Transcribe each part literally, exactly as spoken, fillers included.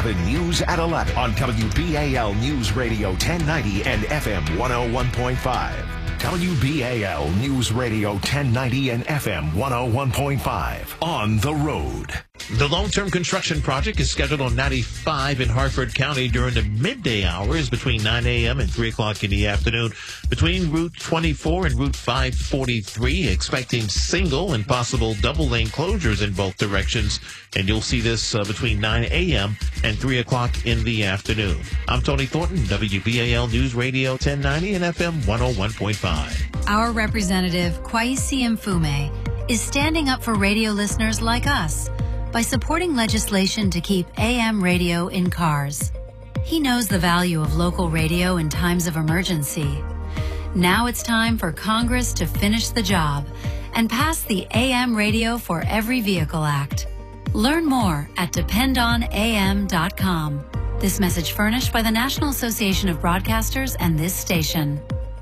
eleven News at eleven on W B A L News Radio ten ninety and F M one oh one point five. W B A L News Radio ten ninety and F M one oh one point five. On the road. The long-term construction project is scheduled on ninety-five in Harford County during the midday hours between nine a.m. and three o'clock in the afternoon. Between Route twenty-four and Route five forty-three, expecting single and possible double-lane closures in both directions. And you'll see this uh, between nine a.m. and three o'clock in the afternoon. I'm Tony Thornton, W B A L News Radio ten ninety and F M one oh one point five. Our representative, Kwesi Mfume, is standing up for radio listeners like us by supporting legislation to keep A M radio in cars. He knows the value of local radio in times of emergency. Now it's time for Congress to finish the job and pass the A M Radio for Every Vehicle Act. Learn more at depend on A M dot com. This message furnished by the National Association of Broadcasters and this station.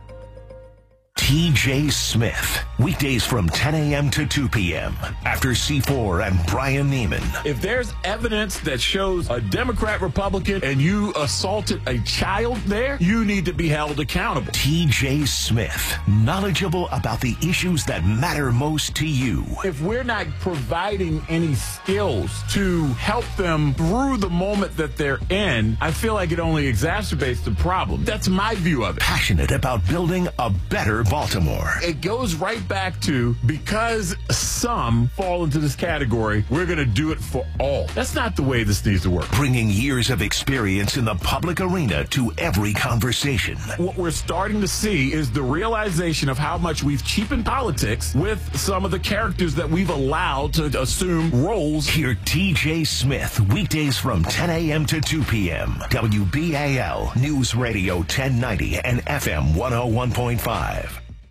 T J Smith, weekdays from ten a.m. to two p.m. after C four and Brian Neiman. If there's evidence that shows a Democrat, Republican, and you assaulted a child there, you need to be held accountable. T J Smith, knowledgeable about the issues that matter most to you. If we're not providing any skills to help them through the moment that they're in, I feel like it only exacerbates the problem. That's my view of it. Passionate about building a better Baltimore. It goes right back to, because some fall into this category, we're going to do it for all. That's not the way this needs to work. Bringing years of experience in the public arena to every conversation. What we're starting to see is the realization of how much we've cheapened politics with some of the characters that we've allowed to assume roles. Hear T J Smith weekdays from ten a.m. to two p.m. W B A L News Radio ten ninety and F M one oh one point five.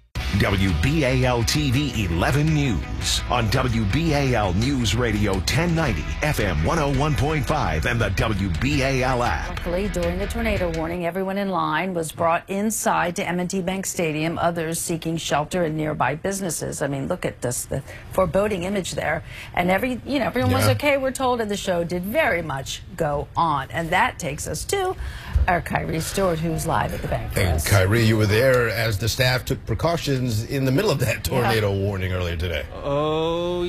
W B A L T V eleven News on W B A L News Radio ten ninety, F M one oh one point five, and the W B A L app. Luckily, during the tornado warning, everyone in line was brought inside to M and T Bank Stadium, others seeking shelter in nearby businesses. I mean, look at this, the foreboding image there. And every, you know, everyone yeah. was okay, we're told, and the show did very much go on. And that takes us to our Kyrie Stewart, who's live at the bank for And us. Kyrie, you were there as the staff took precautions in the middle of that tornado yeah. warning earlier today. Oh,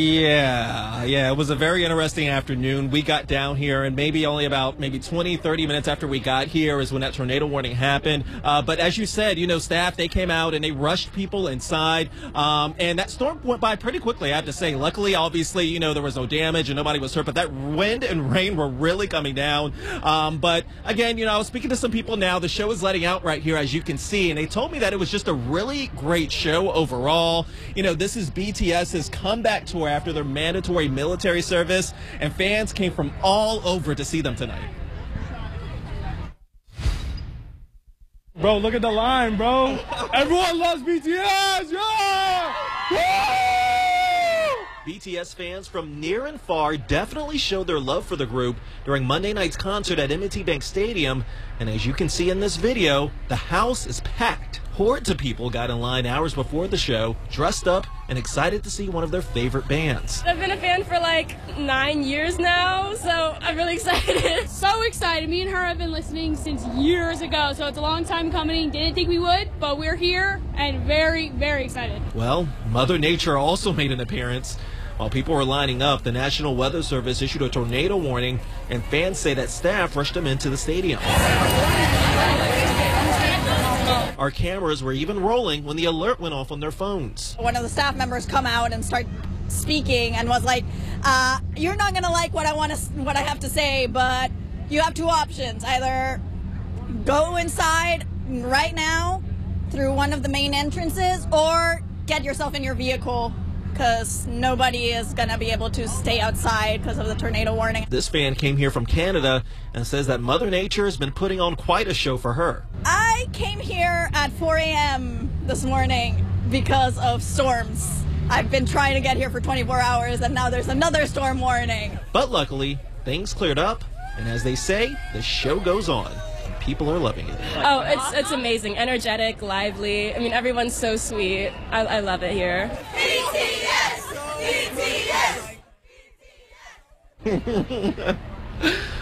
yeah. Yeah, it was a very interesting afternoon. We got down here, and maybe only about maybe twenty, thirty minutes after we got here is when that tornado warning happened. Uh, but as you said, you know, staff, they came out and they rushed people inside. Um, and that storm went by pretty quickly, I have to say. Luckily, obviously, you know, there was no damage and nobody was hurt, but that wind and rain were really coming down. Um, but again, you know, I was speaking to some people now. The show is letting out right here, as you can see, and they told me that it was just a really great show overall. You know, this is BTS's comeback tour after their mandatory military service, and fans came from all over to see them tonight. Bro, look at the line, bro. Everyone loves B T S, yeah! Woo! B T S fans from near and far definitely showed their love for the group during Monday night's concert at M and T Bank Stadium. And as you can see in this video, the house is packed. Hordes of people got in line hours before the show, dressed up and excited to see one of their favorite bands. I've been a fan for like nine years now, so I'm really excited. So excited. Me and her have been listening since years ago, so it's a long time coming. Didn't think we would, but we're here and very, very excited. Well, Mother Nature also made an appearance. While people were lining up, the National Weather Service issued a tornado warning, and fans say that staff rushed them into the stadium. Our cameras were even rolling when the alert went off on their phones. One of the staff members come out and start speaking and was like, uh, you're not going to like what I want to, what I have to say, but you have two options. Either go inside right now through one of the main entrances or get yourself in your vehicle, because nobody is going to be able to stay outside because of the tornado warning. This fan came here from Canada and says that Mother Nature has been putting on quite a show for her. I came here at four a m this morning because of storms. I've been trying to get here for twenty-four hours, and now there's another storm warning. But luckily, things cleared up, and as they say, the show goes on. People are loving it. Oh, it's it's amazing, energetic, lively. I mean, everyone's so sweet. I, I love it here. B T S! B T S!